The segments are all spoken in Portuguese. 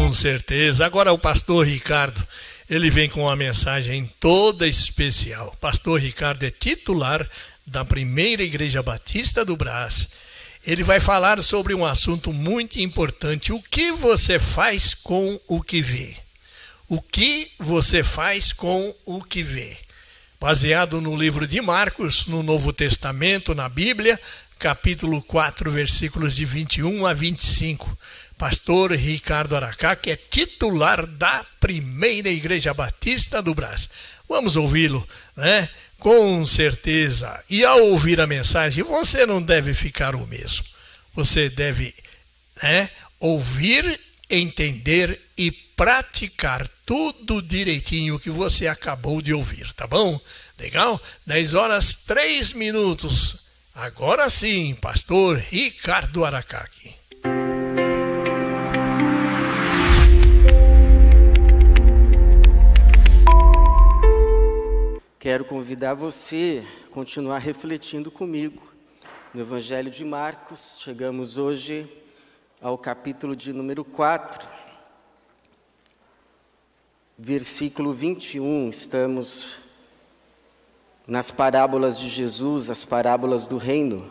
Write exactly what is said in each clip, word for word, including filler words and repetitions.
Com certeza. Agora o pastor Ricardo, ele vem com uma mensagem toda especial. Pastor Ricardo é titular da Primeira Igreja Batista do Brás. Ele vai falar sobre um assunto muito importante. O que você faz com o que vê? O que você faz com o que vê? Baseado no livro de Marcos, no Novo Testamento, na Bíblia, capítulo quatro, versículos de vinte e um a vinte e cinco. Pastor Ricardo Aracá, que é titular da Primeira Igreja Batista do Brás. Vamos ouvi-lo, né? Com certeza. E ao ouvir a mensagem, você não deve ficar o mesmo. Você deve, né, ouvir, entender e praticar tudo direitinho que você acabou de ouvir, tá bom? Legal? dez horas, três minutos. Agora sim, pastor Ricardo Aracá aqui. Quero convidar você a continuar refletindo comigo no Evangelho de Marcos. Chegamos hoje ao capítulo de número quatro, versículo vinte e um. Estamos nas parábolas de Jesus, as parábolas do reino.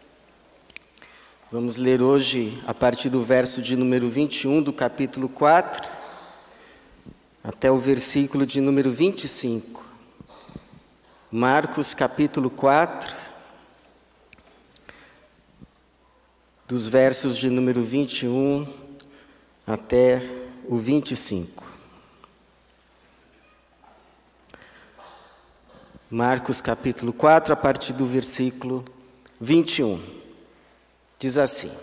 Vamos ler hoje a partir do verso de número vinte e um do capítulo quatro até o versículo de número vinte e cinco. Marcos capítulo quatro, dos versos de número vinte e um até o vinte e cinco. Marcos capítulo quatro, a partir do versículo vinte e um. Diz assim: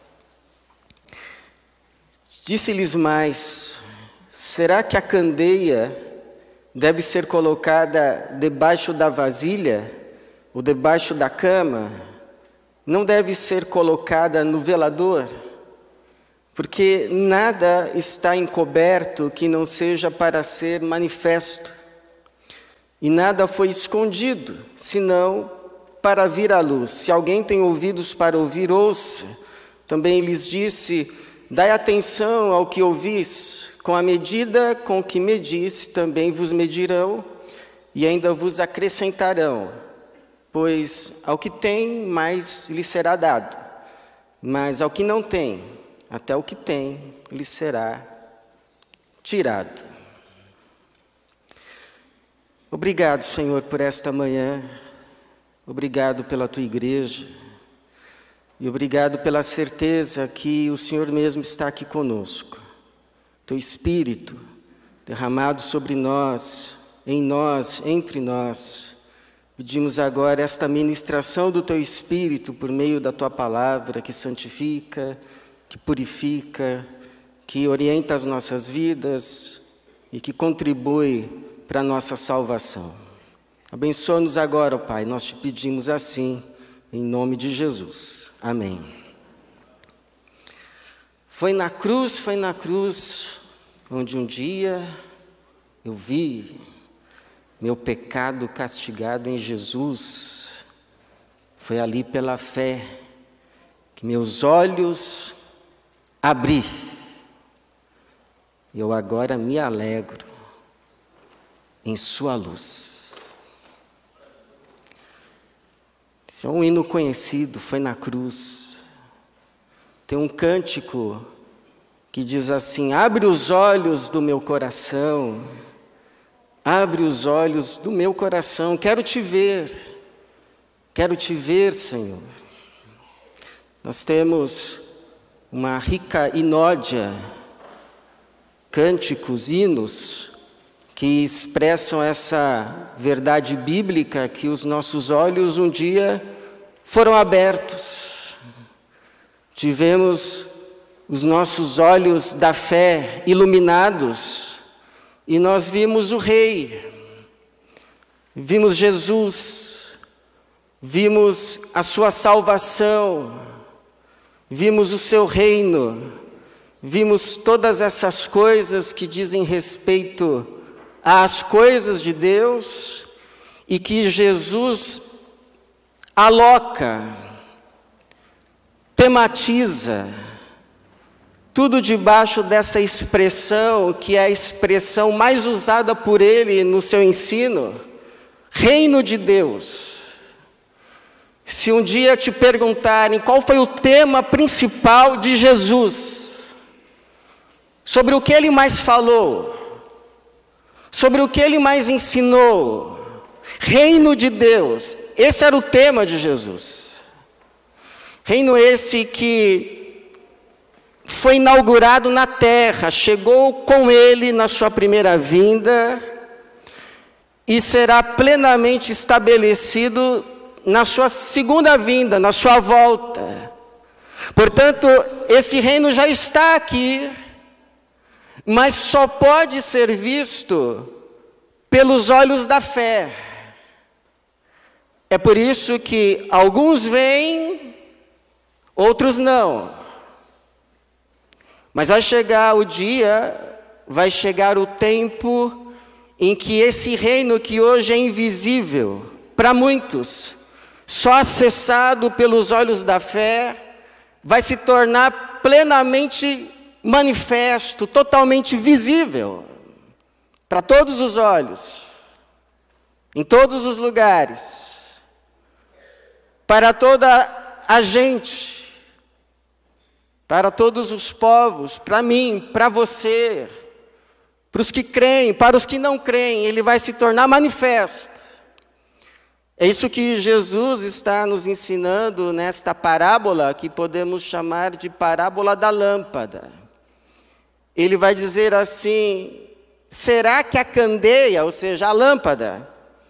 Disse-lhes mais: será que a candeia deve ser colocada debaixo da vasilha ou debaixo da cama? Não deve ser colocada no velador? Porque nada está encoberto que não seja para ser manifesto, e nada foi escondido, senão para vir à luz. Se alguém tem ouvidos para ouvir, ouça. Também lhes disse: dai atenção ao que ouvis. Com a medida com que medis, também vos medirão, e ainda vos acrescentarão. Pois ao que tem, mais lhe será dado. Mas ao que não tem, até o que tem, lhe será tirado. Obrigado, Senhor, por esta manhã. Obrigado pela Tua igreja. E obrigado pela certeza que o Senhor mesmo está aqui conosco. Teu Espírito derramado sobre nós, em nós, entre nós. Pedimos agora esta ministração do Teu Espírito por meio da Tua palavra, que santifica, que purifica, que orienta as nossas vidas e que contribui para a nossa salvação. Abençoa-nos agora, ó Pai, nós te pedimos assim, em nome de Jesus. Amém. Foi na cruz, foi na cruz, onde um dia eu vi meu pecado castigado em Jesus. Foi ali pela fé que meus olhos abri. Eu agora me alegro em sua luz. Esse é um hino conhecido, foi na cruz. Tem um cântico que diz assim: abre os olhos do meu coração, abre os olhos do meu coração, quero te ver, quero te ver, Senhor. Nós temos uma rica inódia, cânticos, hinos, que expressam essa verdade bíblica, que os nossos olhos um dia foram abertos. Tivemos os nossos olhos da fé iluminados e nós vimos o Rei, vimos Jesus, vimos a sua salvação, vimos o seu reino, vimos todas essas coisas que dizem respeito às coisas de Deus e que Jesus aloca, tematiza, tudo debaixo dessa expressão, que é a expressão mais usada por ele no seu ensino, reino de Deus. Se um dia te perguntarem qual foi o tema principal de Jesus, sobre o que ele mais falou, sobre o que ele mais ensinou, reino de Deus, esse era o tema de Jesus. Reino esse que foi inaugurado na terra, chegou com ele na sua primeira vinda e será plenamente estabelecido na sua segunda vinda, na sua volta. Portanto, esse reino já está aqui, mas só pode ser visto pelos olhos da fé. É por isso que alguns veem, outros não. Mas vai chegar o dia, vai chegar o tempo em que esse reino que hoje é invisível para muitos, só acessado pelos olhos da fé, vai se tornar plenamente manifesto, totalmente visível para todos os olhos, em todos os lugares, para toda a gente, para todos os povos, para mim, para você, para os que creem, para os que não creem, ele vai se tornar manifesto. É isso que Jesus está nos ensinando nesta parábola, que podemos chamar de parábola da lâmpada. Ele vai dizer assim: será que a candeia, ou seja, a lâmpada,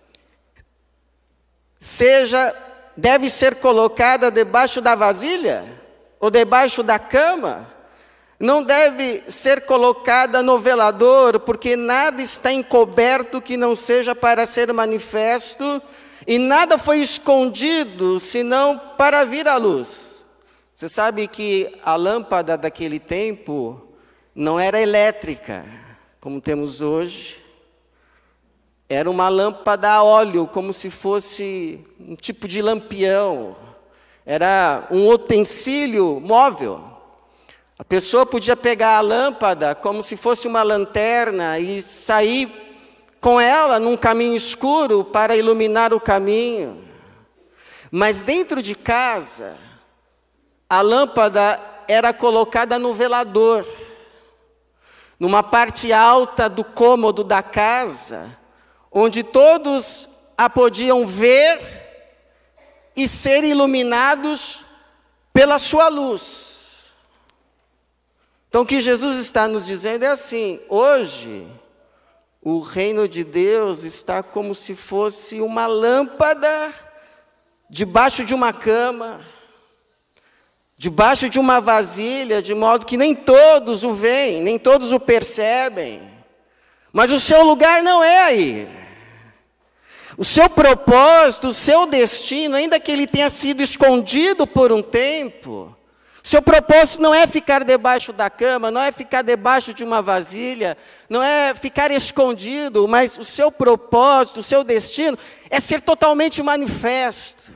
seja, deve ser colocada debaixo da vasilha? Ou debaixo da cama? Não deve ser colocada no velador, porque nada está encoberto que não seja para ser manifesto, e nada foi escondido, senão para vir à luz. Você sabe que a lâmpada daquele tempo não era elétrica, como temos hoje. Era uma lâmpada a óleo, como se fosse um tipo de lampião. Era um utensílio móvel. A pessoa podia pegar a lâmpada como se fosse uma lanterna e sair com ela num caminho escuro para iluminar o caminho. Mas dentro de casa, a lâmpada era colocada no velador, numa parte alta do cômodo da casa, onde todos a podiam ver e ser iluminados pela sua luz. Então o que Jesus está nos dizendo é assim: hoje o reino de Deus está como se fosse uma lâmpada debaixo de uma cama, debaixo de uma vasilha, de modo que nem todos o veem, nem todos o percebem. Mas o seu lugar não é aí. O seu propósito, o seu destino, ainda que ele tenha sido escondido por um tempo, seu propósito não é ficar debaixo da cama, não é ficar debaixo de uma vasilha, não é ficar escondido, mas o seu propósito, o seu destino é ser totalmente manifesto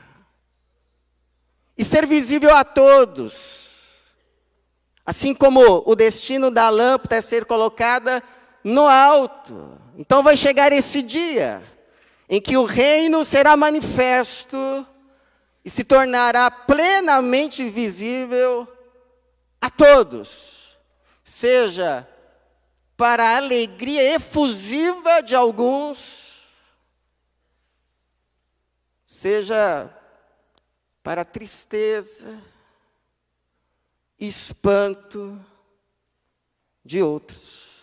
e ser visível a todos. Assim como o destino da lâmpada é ser colocada no alto. Então vai chegar esse dia em que o reino será manifesto e se tornará plenamente visível a todos, seja para a alegria efusiva de alguns, seja para a tristeza, espanto de outros.